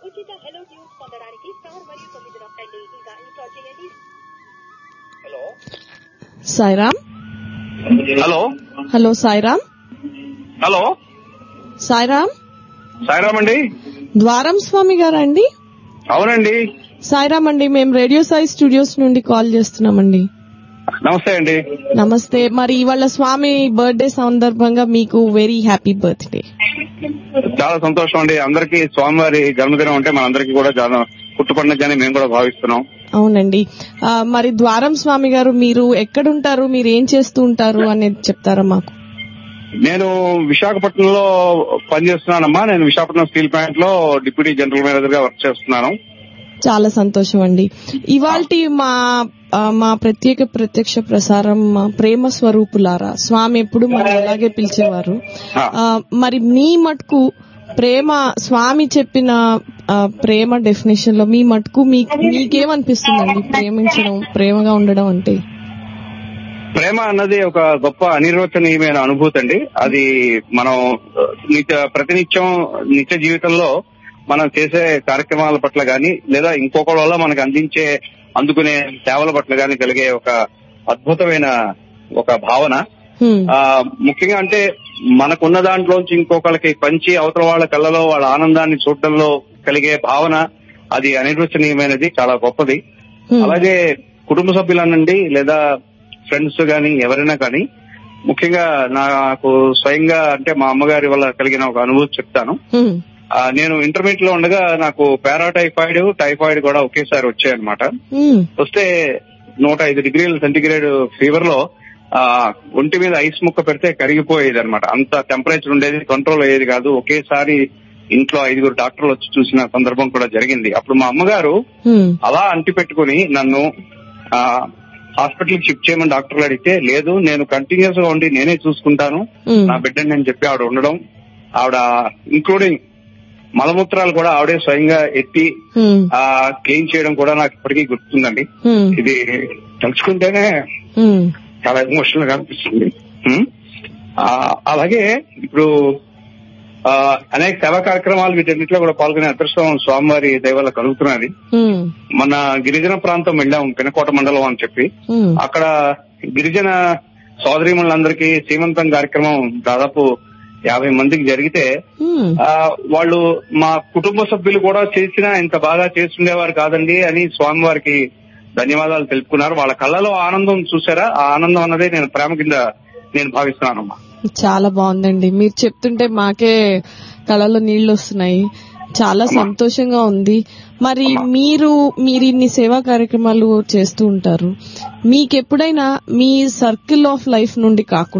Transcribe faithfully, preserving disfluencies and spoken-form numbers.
ఉచిత hello tunes పొందడానికి star మరియు తొమ్మిది నొక్కండి. ఇంకా ఇన్స్టాల్ చేయండి. Hello Sairam. Hello hello Sairam. Hello Sairam. Sairam అండి. ద్వారం స్వామి గారా అండి? అవునండి. సాయిరామ్ అండి, మేము రేడియో సాయి స్టూడియోస్ నుండి కాల్ చేస్తున్నామండి. నమస్తే అండి. నమస్తే. మరి ఇవాళ స్వామి బర్త్డే సందర్భంగా మీకు వెరీ హ్యాపీ బర్త్డే. చాలా సంతోషం అండి. అందరికీ స్వామివారి జన్మదినం అంటే మనందరికీ కూడా చాలా పుట్టుపండుగని మేము కూడా భావిస్తున్నాం. అవునండి. మరి ద్వారం స్వామి గారు, మీరు ఎక్కడుంటారు, మీరు ఏం చేస్తూ ఉంటారు అనేది చెప్తారా మాకు? నేను విశాఖపట్నంలో పనిచేస్తున్నానమ్మా. నేను విశాఖపట్నం స్టీల్ ప్లాంట్ లో డిప్యూటీ జనరల్ మేనేజర్ గా వర్క్ చేస్తున్నాను. చాలా సంతోషం అండి. ఇవాల్టి మా మా ప్రత్యేక ప్రత్యక్ష ప్రసారం ప్రేమ స్వరూపులారా, స్వామి ఎప్పుడు మనం అలాగే పిలిచేవారు. మరి మీ మటుకు ప్రేమ, స్వామి చెప్పిన ప్రేమ డెఫినేషన్ లో మీ మటుకు మీకేమనిపిస్తుందండి? ప్రేమించడం, ప్రేమగా ఉండడం అంటే? ప్రేమ అన్నది ఒక గొప్ప అనిర్వచనీయమైన అనుభూతి అండి. అది మనం నిత్య ప్రతినిత్యం నిత్య జీవితంలో మనం చేసే కార్యక్రమాల పట్ల గాని, లేదా ఇంకొకరి వల్ల మనకు అందించే అందుకునే సేవల పట్ల గాని కలిగే ఒక అద్భుతమైన ఒక భావన. ముఖ్యంగా అంటే మనకున్న దాంట్లోంచి ఇంకొకరికి పంచి అవతల వాళ్ళ కళ్ళలో వాళ్ళ ఆనందాన్ని చూడటంలో కలిగే భావన, అది అనిర్వచనీయమైనది, చాలా గొప్పది. అలాగే కుటుంబ సభ్యులనండి లేదా ఫ్రెండ్స్ గాని ఎవరైనా కానీ, ముఖ్యంగా నాకు స్వయంగా అంటే మా అమ్మగారి వల్ల కలిగిన ఒక అనుభూతి చెప్తాను. నేను ఇంటర్మీడియట్ లో ఉండగా నాకు పారాటైఫాయిడ్, టైఫాయిడ్ కూడా ఒకేసారి వచ్చాయన్నమాట. వస్తే నూట ఐదు డిగ్రీల సెంటిగ్రేడ్ ఫీవర్ లో ఆ ఒంటి మీద ఐస్ ముక్క పెడితే కరిగిపోయేది అనమాట. అంత టెంపరేచర్ ఉండేది, కంట్రోల్ అయ్యేది కాదు. ఒకేసారి ఇంట్లో ఐదుగురు డాక్టర్లు వచ్చి చూసిన సందర్భం కూడా జరిగింది. అప్పుడు మా అమ్మగారు అలా అంటి పెట్టుకుని నన్ను ఆ హాస్పిటల్ షిఫ్ట్ చేయమని డాక్టర్లు అడిగితే, లేదు నేను కంటిన్యూస్ గా ఉండి నేనే చూసుకుంటాను నా బిడ్డని అని చెప్పి ఆవిడ ఉండడం, ఆవిడ ఇంక్లూడింగ్ మలమూత్రాలు కూడా ఆవిడే స్వయంగా ఎత్తి ఆ క్లీన్ చేయడం కూడా నాకు ఇప్పటికీ గుర్తుందండి. ఇది తలుచుకుంటేనే చాలా ఎమోషనల్ గా అనిపిస్తుంది. అలాగే ఇప్పుడు అనేక సేవా కార్యక్రమాలు వీటన్నిటిలో కూడా పాల్గొనే అదృష్టం స్వామివారి దయవల్ల కలుగుతున్నది. మన గిరిజన ప్రాంతం వెళ్ళాం, పినకోట మండలం అని చెప్పి. అక్కడ గిరిజన సోదరీమణులందరికీ సీమంతం కార్యక్రమం దాదాపు యాభై మందికి జరిగితే, వాళ్ళు మా కుటుంబ సభ్యులు కూడా చేసినా ఇంత బాగా చేస్తుండేవారు కాదండి అని స్వామివారికి ధన్యవాదాలు తెలుపుకున్నారు. వాళ్ళ కళ్ళలో ఆనందం చూసారా? ఆ ఆనందం అన్నదే నేను ప్రేమ కింద నేను భావిస్తున్నానమ్మా. చాలా బాగుందండి. మీరు చెప్తుంటే మాకే కళ్ళలో నీళ్లు వస్తున్నాయి. చాలా సంతోషంగా ఉంది. మరి మీరు మీరు ఇన్ని సేవా కార్యక్రమాలు చేస్తూ ఉంటారు, మీకెప్పుడైనా మీ సర్కిల్ ఆఫ్ లైఫ్ నుండి కాకుండా